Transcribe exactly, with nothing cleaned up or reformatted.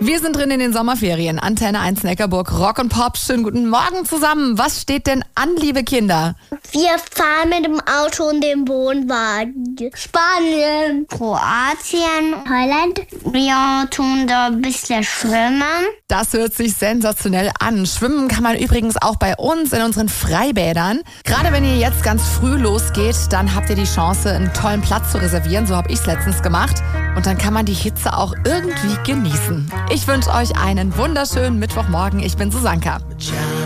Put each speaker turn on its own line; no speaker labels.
Wir sind drin in den Sommerferien. Antenne eins Neckarburg, Rock und Pop. Schönen guten Morgen zusammen. Was steht denn an, liebe Kinder?
Wir fahren mit dem Auto und dem Wohnwagen. Spanien, Kroatien, Holland. Wir tun da ein bisschen schwimmen.
Das hört sich sensationell an. Schwimmen kann man übrigens auch bei uns in unseren Freibädern. Gerade wenn ihr jetzt ganz früh losgeht, dann habt ihr die Chance, einen tollen Platz zu reservieren. So habe ich es letztens gemacht. Und dann kann man die Hitze auch irgendwie genießen. Ich wünsche euch einen wunderschönen Mittwochmorgen. Ich bin Susanka.